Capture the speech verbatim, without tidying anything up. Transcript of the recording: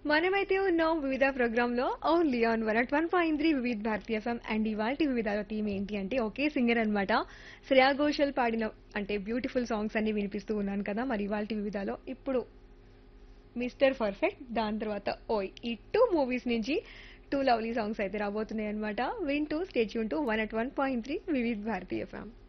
మనమైతే ఉన్నాం వివిధ ప్రోగ్రాంలో only on one at one point three వివిధ భారతీయ ఎఫ్ఎం అండ్ ఇవాల్టి వివిధ థీమ్ ఏంటి అంటే ఒకే సింగర్ అన్నమాట. శ్రేయా ఘోషల్ పాడిన అంటే బ్యూటిఫుల్ సాంగ్స్ అన్ని వినిపిస్తూ ఉన్నాను కదా. మరి ఇవాల్టి వివిధలో ఇప్పుడు మిస్టర్ పర్ఫెక్ట్, దాని తర్వాత ఓయ్, ఈ టూ మూవీస్ నుంచి టూ లవ్లీ సాంగ్స్ అయితే రాబోతున్నాయి అనమాట. వింటూ stay tune to one at one point three వివిధ భారతీయ ఎఫ్ఎం.